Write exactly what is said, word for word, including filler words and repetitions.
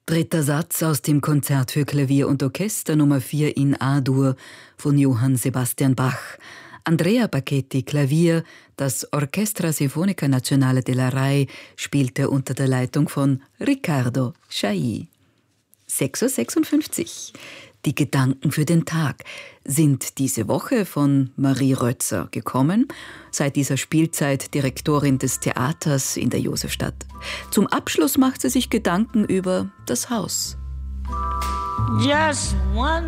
Dritter Satz aus dem Konzert für Klavier und Orchester Nummer vier in A-Dur von Johann Sebastian Bach. Andrea Bacchetti, Klavier, das Orchestra Sinfonica Nazionale della Rai spielte unter der Leitung von Riccardo Chailly. sechs Uhr sechsundfünfzig. Die Gedanken für den Tag sind diese Woche von Marie Rötzer gekommen, seit dieser Spielzeit Direktorin des Theaters in der Josefstadt. Zum Abschluss macht sie sich Gedanken über das Haus. Just one